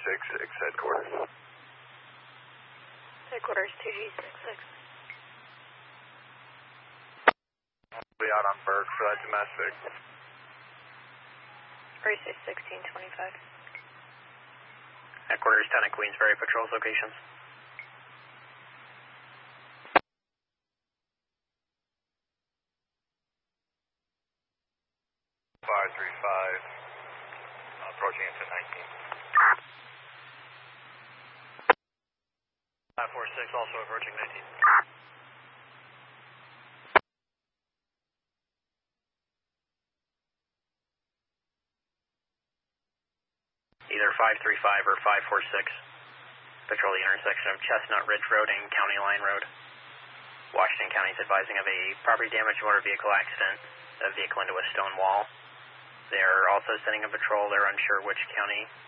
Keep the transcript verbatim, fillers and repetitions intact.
six six, headquarters. Headquarters two G six six. Be out on Berg for that domestic. Racer sixteen twenty-five. Headquarters ten at Queensbury, patrols locations. five three five, approaching into nineteen. five four six, also approaching nineteen. Either five three five or five four six. Patrol the intersection of Chestnut Ridge Road and County Line Road. Washington County is advising of a property damage motor vehicle accident. A vehicle into a stone wall. They're also sending a patrol. They're unsure which county.